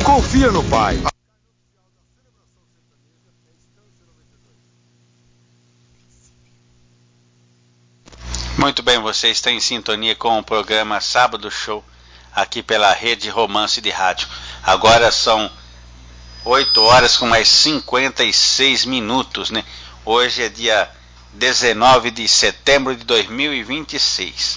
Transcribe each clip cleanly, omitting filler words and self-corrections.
Confia no pai. Muito bem, você está em sintonia com o programa Sábado Show, aqui pela Rede Romance de Rádio. Agora são 8 horas com mais 56 minutos, né? Hoje é dia 19 de setembro de 2026.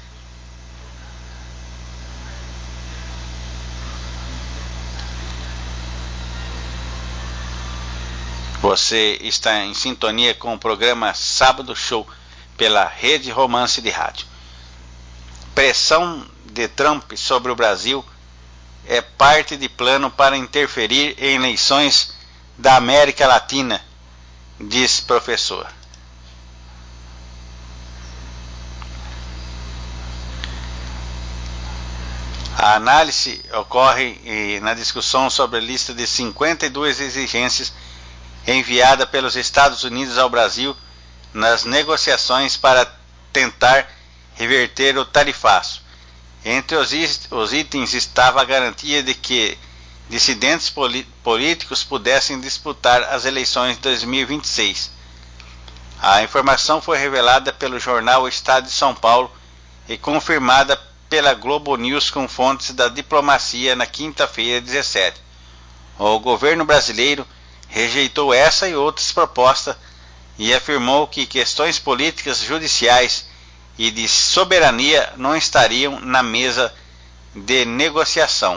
Você está em sintonia com o programa Sábado Show pela Rede Romance de Rádio. Pressão de Trump sobre o Brasil é parte de plano para interferir em eleições da América Latina, diz professor. A análise ocorre na discussão sobre a lista de 52 exigências enviada pelos Estados Unidos ao Brasil nas negociações para tentar reverter o tarifaço. Entre os itens estava a garantia de que dissidentes políticos pudessem disputar as eleições de 2026. A informação foi revelada pelo jornal Estado de São Paulo e confirmada pela Globo News com fontes da diplomacia na quinta-feira 17. O governo brasileiro rejeitou essa e outras propostas e afirmou que questões políticas, judiciais e de soberania não estariam na mesa de negociação.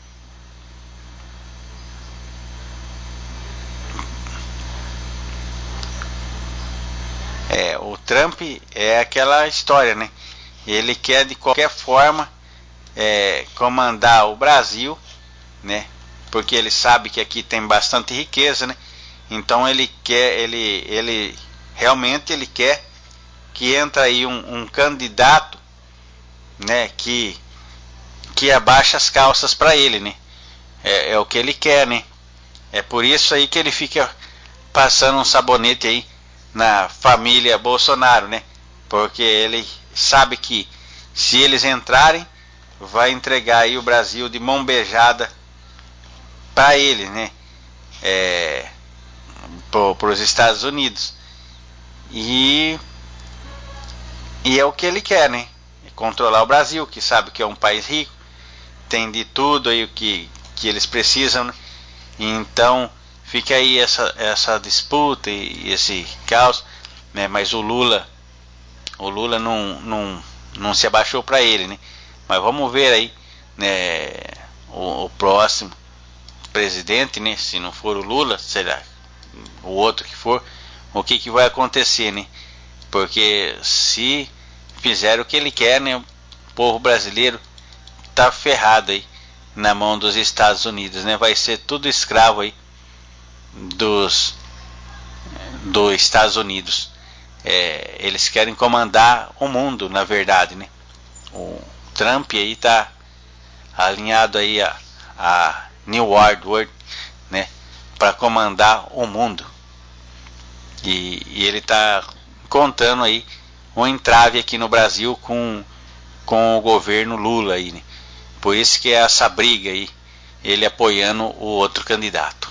O Trump é aquela história, né? Ele quer de qualquer forma comandar o Brasil, né? Porque ele sabe que aqui tem bastante riqueza, né? Então ele realmente quer que entre aí um candidato, né? Que abaixa as calças para ele, né? É o que ele quer, né? É por isso aí que ele fica passando um sabonete aí na família Bolsonaro, né? Porque ele sabe que se eles entrarem, vai entregar aí o Brasil de mão beijada para ele, né? Para os Estados Unidos. E é o que ele quer, né? Controlar o Brasil, que sabe que é um país rico, tem de tudo aí o que eles precisam, né? Então fica aí essa disputa e esse caos, né? Mas o Lula não se abaixou para ele, né? Mas vamos ver aí, né? O próximo presidente, né? Se não for o Lula, será o outro que for, o que vai acontecer, né? Porque se fizer o que ele quer, né? O povo brasileiro tá ferrado aí na mão dos Estados Unidos, né? Vai ser tudo escravo aí dos Estados Unidos. Eles querem comandar o mundo, na verdade, né? O Trump aí tá alinhado aí a New World Order, né? Para comandar o mundo. E ele tá contando aí um entrave aqui no Brasil com o governo Lula aí, né? Por isso que é essa briga aí, ele apoiando o outro candidato.